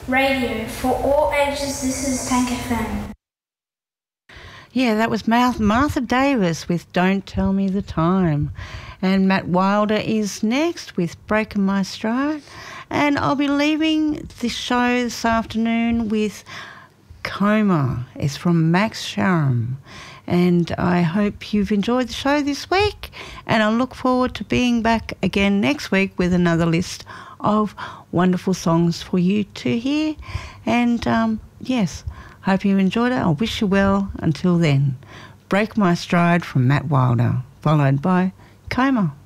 Radio for all ages. This is Tank FM. Yeah, that was Martha Davis with Don't Tell Me the Time. And Matt Wilder is next with Breaking My Stride. And I'll be leaving the show this afternoon with Coma. It's from Max Sharam. And I hope you've enjoyed the show this week. And I look forward to being back again next week with another list of wonderful songs for you to hear. And yes, hope you enjoyed it. I wish you well. Until then, Break My Stride from Matt Wilder, followed by Coma.